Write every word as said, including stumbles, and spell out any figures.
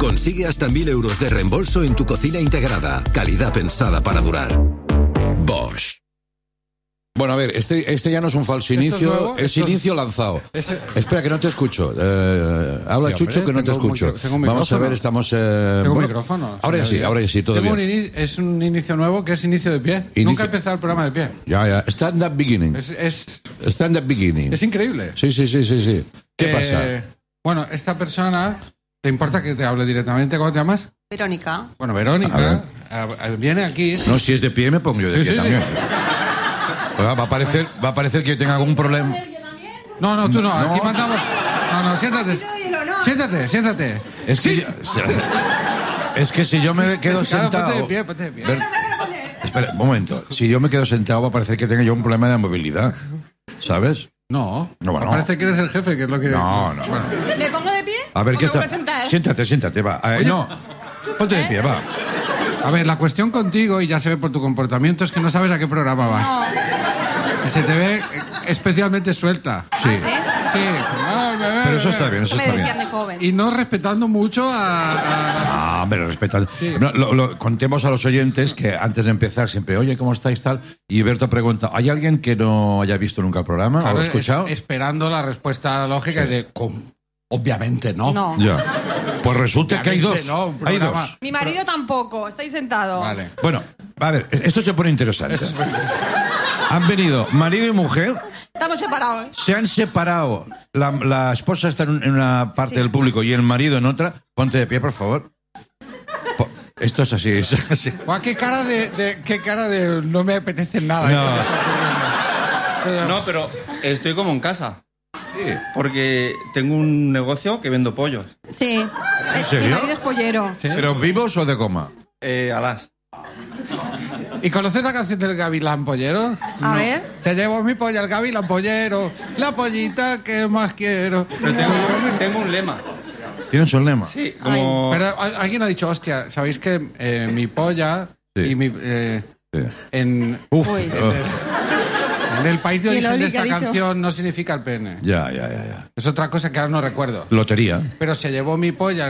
Consigue hasta mil euros de reembolso en tu cocina integrada. Calidad pensada para durar. Bosch. Bueno, a ver, este, este ya no es un falso inicio, es, es inicio lanzado. Ese... Espera, que no te escucho. Eh, habla, sí, Chucho, hombre, que no te escucho. Un, Vamos a ver, estamos... Eh, tengo bueno, micrófono. Ahora sí, ahora sí, todo tengo bien. Un es un inicio nuevo que es inicio de pie. Inicio... Nunca he empezado el programa de pie. Ya, ya. Stand up beginning. Es, es... Stand up beginning. Es increíble. Sí, sí, sí, sí, sí. ¿Qué eh, pasa? Bueno, esta persona... ¿Te importa que te hable directamente? ¿Cómo te llamas? Verónica. Bueno, Verónica a a, viene aquí... No, si es de pie me pongo yo de sí, pie sí, también. Sí. Va a parecer, va a parecer que yo tenga algún problema. No, no, tú no. No. Aquí mandamos... No, no, siéntate. Siéntate, siéntate. Es que, sí. yo, es que si yo me quedo claro, sentado... Ponte de pie, ponte de pie. Ver, espera, un momento. Si yo me quedo sentado va a parecer que tenga yo un problema de movilidad. ¿Sabes? No. No, bueno. Parece que eres el jefe, que es lo que... No, no. Bueno. ¿Me pongo de pie? A ver, ¿qué está? Presentar? Siéntate, siéntate, va. Eh, no, ponte de pie, va. A ver, la cuestión contigo, y ya se ve por tu comportamiento, es que no sabes a qué programa vas. No. Y se te ve especialmente suelta. Sí. ¿Ah, sí? Sí. No, me, me, Pero eso está bien, eso me está decían bien. de joven. Y no respetando mucho a... a... Ah, pero respetando. Sí. No, lo, lo, contemos a los oyentes que antes de empezar siempre, oye, ¿cómo estáis tal? Y Berto pregunta, ¿hay alguien que no haya visto nunca el programa Claro, o lo ha escuchado? Es, esperando la respuesta lógica Sí. de... ¿cómo? Obviamente no. No. Ya. Pues resulta que hay dos. No, un hay programa- dos. Mi marido tampoco. Estáis sentados. Vale. Bueno, a ver, esto se pone interesante. Eso es- Han venido marido y mujer, Estamos separados. se han separado. La, la esposa está en una parte Sí. del público y el marido en otra. Ponte de pie, por favor. Po- Esto es así, es así. Guau, qué cara de, de- qué cara de no me apetece nada. No. No, pero estoy como en casa. Sí. Porque tengo un negocio que vendo pollos. Sí. ¿En Eh, serio? Mi marido es pollero. ¿Sí? ¿Pero vivos o de goma? Eh, alas. ¿Y conoces la canción del Gavilán Pollero? A ver. Te llevo mi polla al Gavilán Pollero, la pollita que más quiero. Pero tengo, tengo un lema. ¿Tienen su lema? Sí, como... Pero a- alguien ha dicho, hostia, ¿sabéis que eh, mi polla Sí. y mi... eh, Sí. en, Uf. Uy. oh, en el país de ¿Y el origen de Oli que esta ha dicho? canción no significa el pene. ya, ya, ya, ya. Es otra cosa que ahora no recuerdo. Lotería. Pero se llevó mi polla